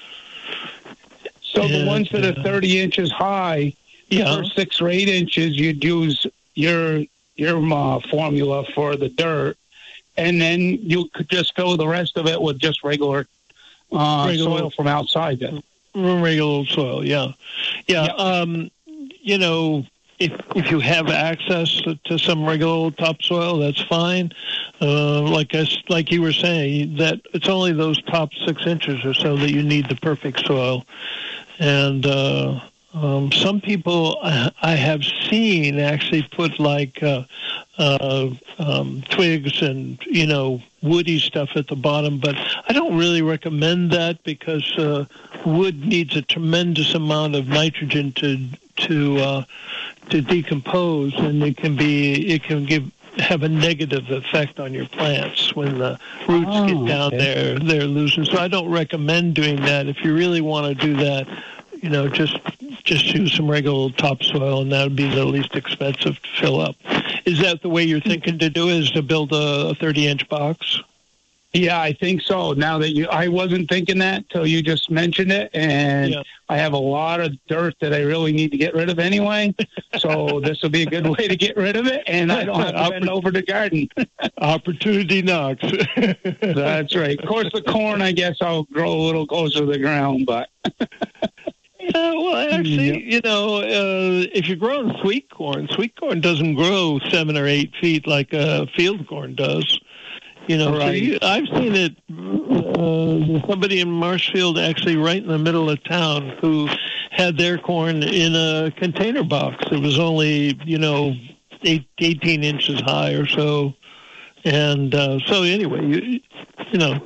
So And, the ones that are uh, thirty inches high, Yeah. for six or eight inches, you'd use your your uh, formula for the dirt, and then you could just fill the rest of it with just regular, uh, Regular- soil from outside. Then. Regular soil, yeah, yeah. Um, you know, if if you have access to some regular old topsoil, that's fine. Uh, like I, s- like you were saying, that it's only those top six inches or so that you need the perfect soil. And uh, um, some people I, I have seen actually put like uh, uh, um, twigs and you know woody stuff at the bottom, but I don't really recommend that because uh, wood needs a tremendous amount of nitrogen to to uh, to decompose, and it can be it can give have a negative effect on your plants when the roots Oh, get down okay. there. They're losing. So I don't recommend doing that. If you really want to do that, you know, just just use some regular topsoil, and that would be the least expensive to fill up. Is that the way you're thinking to do it, is to build a thirty-inch box? Yeah, I think so. Now that you, I wasn't thinking that till you just mentioned it, and Yeah. I have a lot of dirt that I really need to get rid of anyway. So this will be a good way to get rid of it, and I don't have to bend over the garden. Opportunity knocks. That's right. Of course, the corn, I guess I'll grow a little closer to the ground, but Yeah, well, actually, you know, uh, if you're growing sweet corn, sweet corn doesn't grow seven or eight feet like uh, field corn does. You know, so Right. you, I've seen it. Uh, somebody in Marshfield, actually, right in the middle of town, who had their corn in a container box. It was only, you know, eight, eighteen inches high or so, and uh, so anyway, you, you know.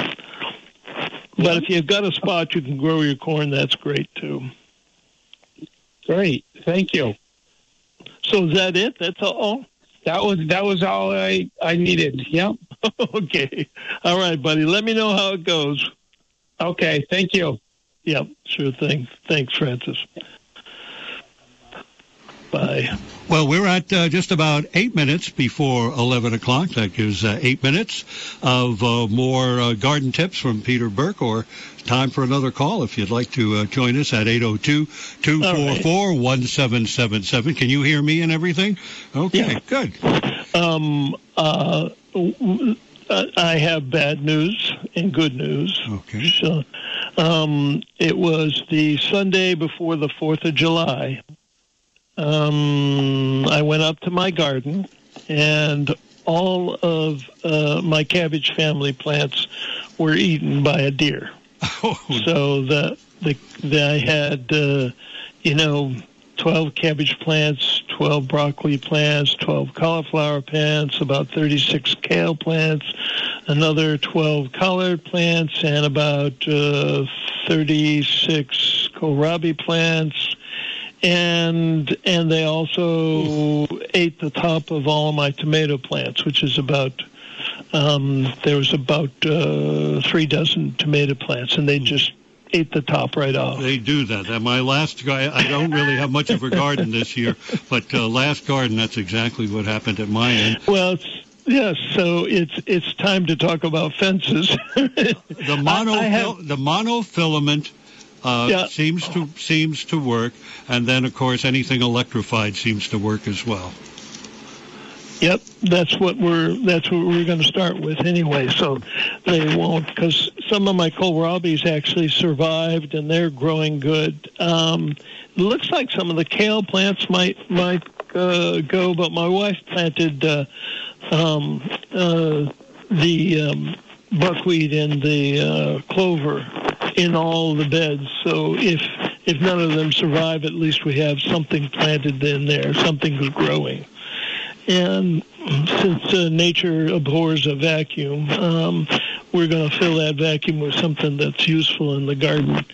But if you've got a spot you can grow your corn, that's great too. great. Thank you. So is that it? That's all? That was that was all I, I needed. Yep. Okay. All right, buddy. Let me know how it goes. Okay. Thank you. Yep, sure thing. Thanks, Francis. Bye. Well, we're at uh, just about eight minutes before eleven o'clock. That gives uh, eight minutes of uh, more uh, garden tips from Peter Burke, or time for another call if you'd like to uh, join us at eight oh two, two four four, one seven seven seven. Can you hear me and everything? Okay, Yeah. good. Um, uh, w- uh, I have bad news and good news. Okay. So, um, it was the Sunday before the fourth of July. Um, I went up to my garden, and all of uh, my cabbage family plants were eaten by a deer. So the the, the I had uh, you know twelve cabbage plants, twelve broccoli plants, twelve cauliflower plants, about thirty-six kale plants, another twelve collard plants, and about uh, thirty-six kohlrabi plants. And and they also ate the top of all my tomato plants, which is about, um, there was about uh, three dozen tomato plants, and they just ate the top right off. They do that. And my last guy, I don't really have much of a garden this year, but uh, last garden, that's exactly what happened at my end. Well, it's, yes, so it's it's time to talk about fences. the mono I, I have, the monofilament uh, yeah. seems to seems to work, and then of course anything electrified seems to work as well. Yep, that's what we're that's what we're going to start with anyway. So they won't, because some of my kohlrabies actually survived and they're growing good. Um, it looks like some of the kale plants might might uh, go, but my wife planted uh, um, uh, the um, buckwheat and the uh, clover in all the beds. So if if none of them survive, at least we have something planted in there, something growing. And since uh, nature abhors a vacuum, um, we're going to fill that vacuum with something that's useful in the garden.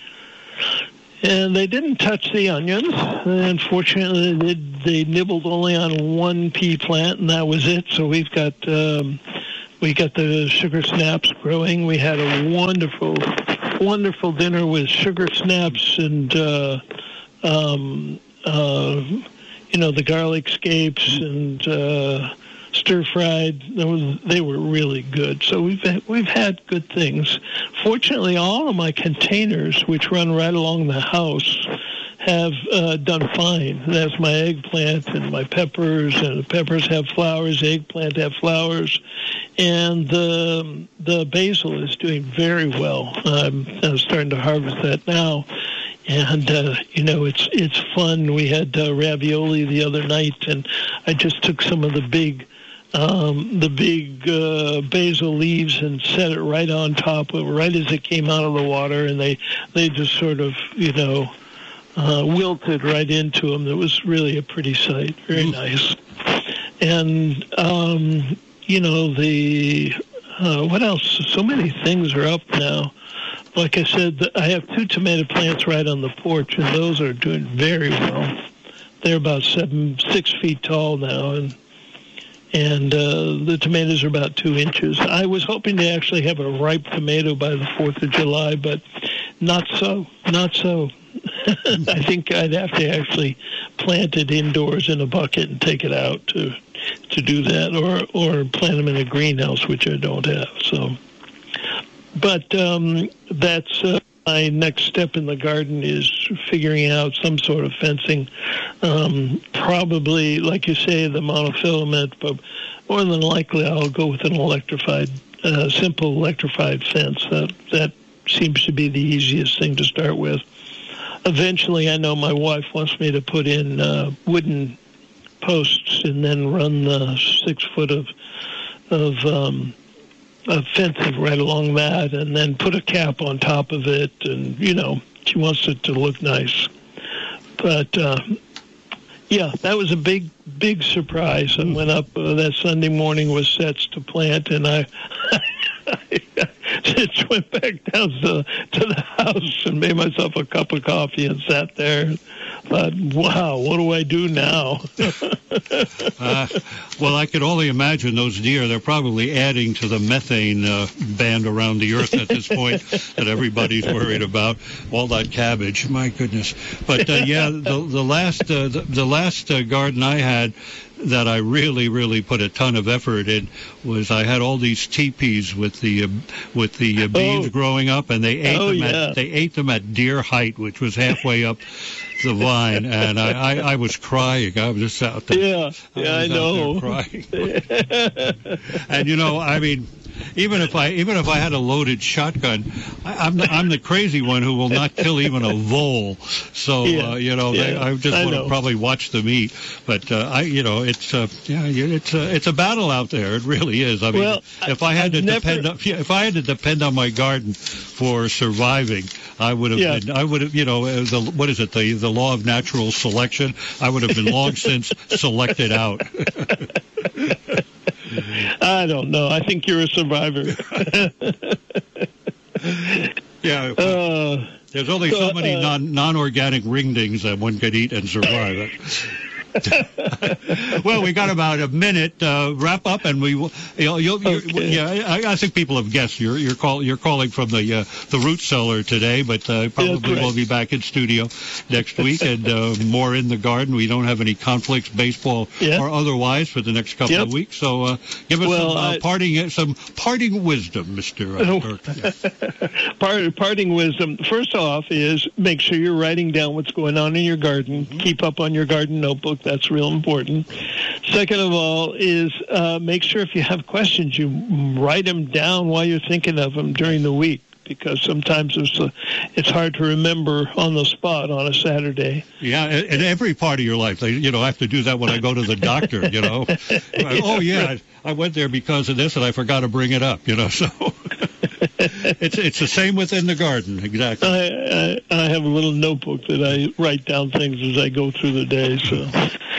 And they didn't touch the onions. Unfortunately, they, they nibbled only on one pea plant, and that was it. So we've got um, we got the sugar snaps growing. We had a wonderful, wonderful dinner with sugar snaps and uh, um, uh, you know, the garlic scapes and uh, stir-fried. Those, they were really good. So we've we've had good things. Fortunately, all of my containers, which run right along the house, have uh, done fine. That's my eggplant and my peppers, and the peppers have flowers, the eggplant have flowers, and the the basil is doing very well. I'm, I'm starting to harvest that now. And, uh, you know, it's it's fun. We had uh, ravioli the other night, and I just took some of the big um, the big uh, basil leaves and set it right on top of right as it came out of the water, and they, they just sort of, you know, uh, wilted right into them. It was really a pretty sight. Very mm. nice. And, um, you know, the uh, what else? So many things are up now. Like I said, I have two tomato plants right on the porch, and those are doing very well. They're about seven, six feet tall now, and and uh, the tomatoes are about two inches. I was hoping to actually have a ripe tomato by the fourth of July, but not so, not so. I think I'd have to actually plant it indoors in a bucket and take it out to to do that, or or plant them in a greenhouse, which I don't have. So. But um, that's uh, my next step in the garden is figuring out some sort of fencing. Um, probably, like you say, the monofilament, but more than likely I'll go with an electrified, uh, simple electrified fence. That that seems to be the easiest thing to start with. Eventually, I know my wife wants me to put in uh, wooden posts and then run the six foot of of um, Uh, fencing right along that, and then put a cap on top of it, and you know she wants it to look nice. But uh, yeah, that was a big, big surprise. I went up uh, that Sunday morning with sets to plant, and I, I just went back down to, to the house and made myself a cup of coffee and sat there. Thought, wow, what do I do now? uh, well, I could only imagine those deer. They're probably adding to the methane uh, band around the earth at this point that everybody's worried about. All that cabbage, my goodness. But uh, yeah, the, the last uh, the, the last uh, garden I had that I really, really put a ton of effort in was I had all these teepees with the uh, with the uh, beans oh. growing up, and they ate oh, them yeah. at they ate them at deer height, which was halfway up the vine, and I, I, I was crying. I was just out there. Yeah, yeah, I, I know. Crying. And you know, I mean, even if I even if I had a loaded shotgun, I, I'm the, I'm the crazy one who will not kill even a vole. So yeah, uh, you know, yeah, they, I just I want know. to probably watch them eat. But uh, I, you know, it's uh, yeah, it's uh, it's a battle out there. It really is. I mean, well, if I had I've to never... depend on, if I had to depend on my garden for surviving, I would have yeah. been, I would have, you know, the, what is it, the the law of natural selection? I would have been long since selected out. I don't know. I think you're a survivor. Yeah. Uh, There's only so many uh, non non-organic ringdings that one could eat and survive. Well, we got about a minute uh, wrap up, and we will. You know, you'll, okay. Yeah, I, I think people have guessed you're you're call you're calling from the uh, the root cellar today, but uh, probably yeah, we'll be back in studio next week and uh, more in the garden. We don't have any conflicts, baseball yeah. or otherwise, for the next couple yep. of weeks. So uh, give us well, some uh, I, parting some parting wisdom, Mister Uh, Burke. Yeah. Part, parting wisdom. First off, is make sure you're writing down what's going on in your garden. Mm-hmm. Keep up on your garden notebook. That's real important. Second of all is uh, make sure if you have questions, you write them down while you're thinking of them during the week, because sometimes it's uh, it's hard to remember on the spot on a Saturday. Yeah, in every part of your life. You know, I have to do that when I go to the doctor, you know. yeah, oh, yeah, right. I, I went there because of this, and I forgot to bring it up, you know, so... It's it's the same within the garden, exactly. I, I I have a little notebook that I write down things as I go through the day. So,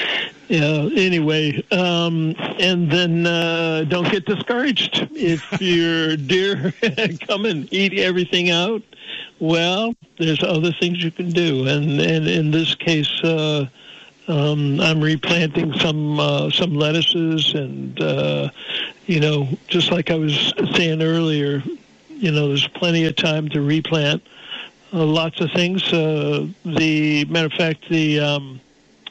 yeah. Anyway, um, and then uh, don't get discouraged if your deer come and eat everything out. Well, there's other things you can do, and and in this case. Uh, Um, I'm replanting some uh, some lettuces, and uh, you know, just like I was saying earlier, you know, there's plenty of time to replant uh, lots of things. Uh, the matter of fact, the um,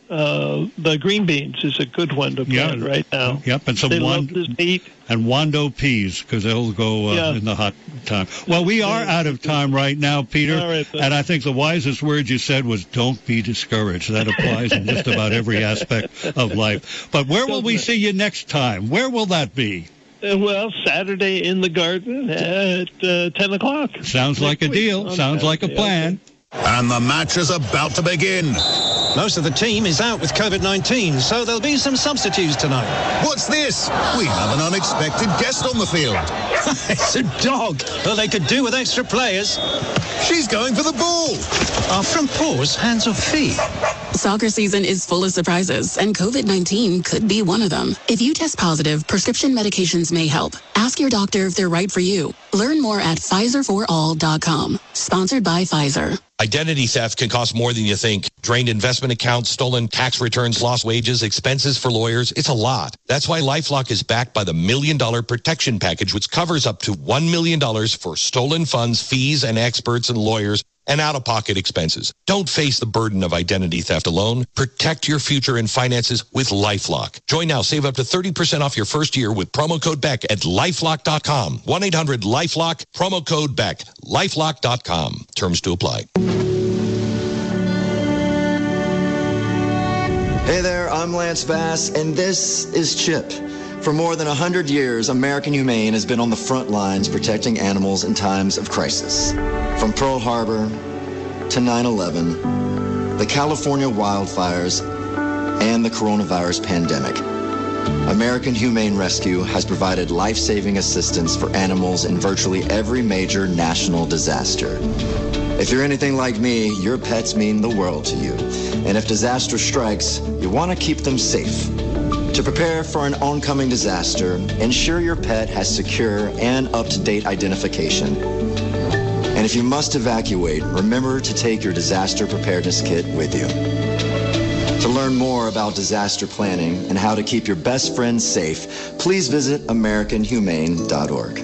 uh, the green beans is a good one to plant yeah. right now. Yep, and some they wand- love this heat. And Wando peas, because they'll go uh, yeah. in the hot time. Well, we are out of time right now, Peter. All right, and I think the wisest word you said was "don't be discouraged." That applies in just about every aspect of life. But where will we see you next time? Where will that be? Uh, well, Saturday in the garden at uh, ten o'clock. Sounds like a deal. Sounds like a plan. And the match is about to begin. Most of the team is out with COVID nineteen, so there'll be some substitutes tonight. What's this? We have an unexpected guest on the field. It's a dog. Well, they could do with extra players. She's going for the ball. Are front paws hands or feet? Soccer season is full of surprises, and COVID nineteen could be one of them. If you test positive, prescription medications may help. Ask your doctor if they're right for you. Learn more at Pfizer for all dot com. Sponsored by Pfizer. Identity theft can cost more than you think. Drained investment accounts, stolen tax returns, lost wages, expenses for lawyers. It's a lot. That's why LifeLock is backed by the Million Dollar Protection Package, which covers up to one million dollars for stolen funds, fees, and experts and lawyers, and out-of-pocket expenses. Don't face the burden of identity theft alone. Protect your future and finances with LifeLock. Join now. Save up to thirty percent off your first year with promo code Beck at lifelock dot com. one eight hundred lifelock, promo code Beck, lifelock dot com. Terms to apply. Hey there, I'm Lance Bass, and this is Chip. For more than one hundred years, American Humane has been on the front lines protecting animals in times of crisis. From Pearl Harbor to nine eleven, the California wildfires, and the coronavirus pandemic, American Humane Rescue has provided life-saving assistance for animals in virtually every major national disaster. If you're anything like me, your pets mean the world to you. And if disaster strikes, you want to keep them safe. To prepare for an oncoming disaster, ensure your pet has secure and up-to-date identification. And if you must evacuate, remember to take your disaster preparedness kit with you. To learn more about disaster planning and how to keep your best friends safe, please visit american humane dot org.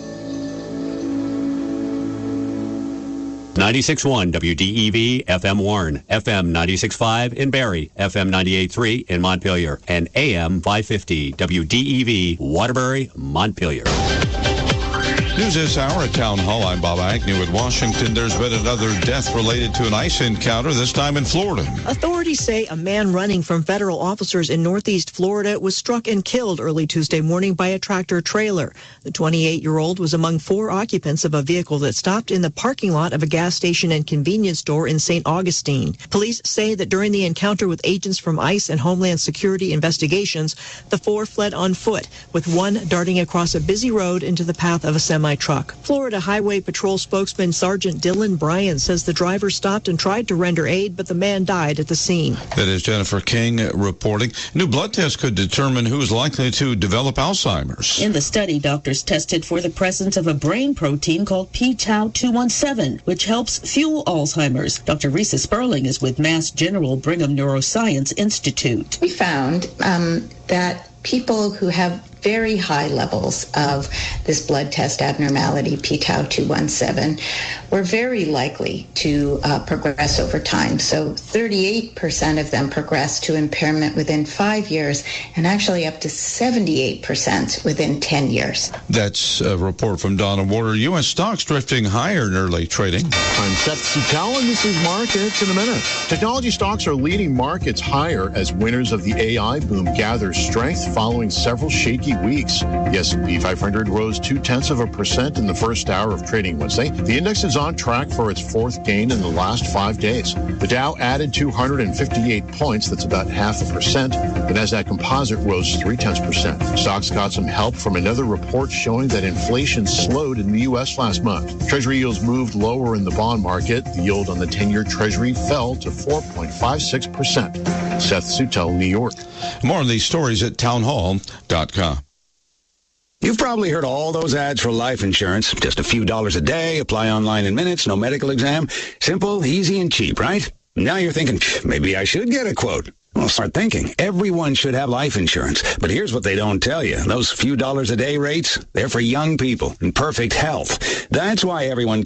ninety-six point one W D E V F M Warren, F M ninety-six point five in Barrie, F M ninety-eight point three in Montpelier, and A M five fifty W D E V Waterbury, Montpelier. News this hour at Town Hall. I'm Bob Agnew with Washington. There's been another death related to an ice encounter, this time in Florida. Authorities say a man running from federal officers in northeast Florida was struck and killed early Tuesday morning by a tractor trailer. The twenty-eight-year-old was among four occupants of a vehicle that stopped in the parking lot of a gas station and convenience store in Saint Augustine. Police say that during the encounter with agents from ICE and Homeland Security investigations, the four fled on foot, with one darting across a busy road into the path of a semi semi-truck. Florida Highway Patrol spokesman Sergeant Dylan Bryan says the driver stopped and tried to render aid, but the man died at the scene. That is Jennifer King reporting. New blood tests could determine who is likely to develop Alzheimer's. In the study, doctors tested for the presence of a brain protein called p tau two one seven, which helps fuel Alzheimer's. Doctor Risa Sperling is with Mass General Brigham Neuroscience Institute. We found um, that people who have very high levels of this blood test abnormality, p tau two one seven, were very likely to uh, progress over time. So thirty-eight percent of them progressed to impairment within five years, and actually up to seventy-eight percent within ten years. That's a report from Donna Warder. U S stocks drifting higher in early trading. I'm Seth Sutell, and this is Markets in a Minute. Technology stocks are leading markets higher as winners of the A I boom gather strength following several shaky weeks. The S and P five hundred rose two-tenths of a percent in the first hour of trading Wednesday. The index is on track for its fourth gain in the last five days. The Dow added two hundred fifty-eight points. That's about half a percent. The Nasdaq Composite rose three-tenths percent. Stocks got some help from another report showing that inflation slowed in the U S last month. Treasury yields moved lower in the bond market. The yield on the ten-year Treasury fell to four point five six percent. Seth Sutell, New York. More on these stories at townhall dot com. You've probably heard all those ads for life insurance. Just a few dollars a day, apply online in minutes, no medical exam. Simple, easy, and cheap, right? Now you're thinking, maybe I should get a quote. Well, start thinking. Everyone should have life insurance. But here's what they don't tell you. Those few dollars a day rates, they're for young people in perfect health. That's why everyone